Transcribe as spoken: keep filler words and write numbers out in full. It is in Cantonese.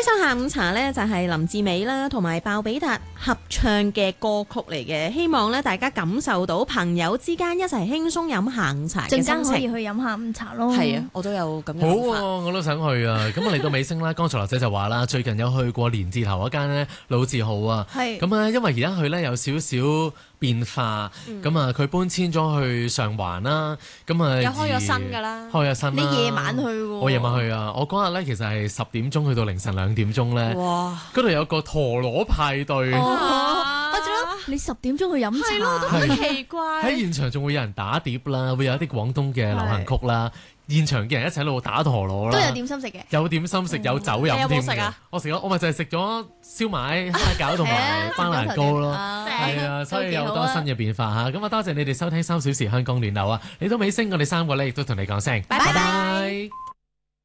首下午茶呢，就係林志美啦同埋鮑比達合唱嘅歌曲嚟嘅，希望咧大家感受到朋友之間一齊輕鬆飲下午茶嘅心情。 陣間可以去飲下午茶咯。 係啊，我都有咁樣好啊，我都想去啊！咁啊嚟到尾聲啦，剛才羅姐就話啦，最近有去過連字頭嗰間咧老字號啊。 係。 咁啊，因為而家去咧有少少變化，咁啊佢搬遷咗去上環啦，咁啊又開咗新㗎啦， 開咗新啦。 你夜晚去喎？ 我夜晚去啊！我嗰日咧其實係十點鐘去到凌晨兩點鐘咧， 哇！ 嗰度有個陀螺派對。 我知啦，你十點鐘去飲茶， 係咯，都好奇怪。 喺現場仲會有人打碟啦，會有一啲廣東嘅流行曲啦。現場嘅人一齊喺度打陀螺啦， 都有點心食嘅， 有點心食，有酒飲添。 你有冇食啊？ 我食咗，我咪就係食咗燒賣、蝦餃同埋班蘭糕咯。係啊，所以有好多新嘅變化嚇。咁啊，多謝你哋收聽三小時香港暖流啊！嚟到尾聲，我哋三個咧亦都同你講聲，拜拜。